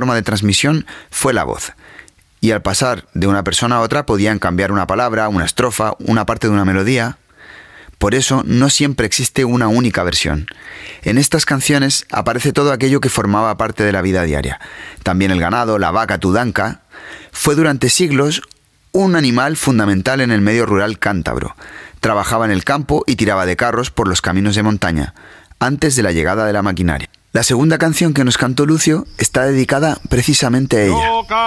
forma de transmisión fue la voz. Y al pasar de una persona a otra podían cambiar una palabra, una estrofa, una parte de una melodía. Por eso no siempre existe una única versión. En estas canciones aparece todo aquello que formaba parte de la vida diaria. También el ganado, la vaca tudanca, fue durante siglos un animal fundamental en el medio rural cántabro. Trabajaba en el campo y tiraba de carros por los caminos de montaña, antes de la llegada de la maquinaria. La segunda canción que nos cantó Lucio está dedicada precisamente a ella.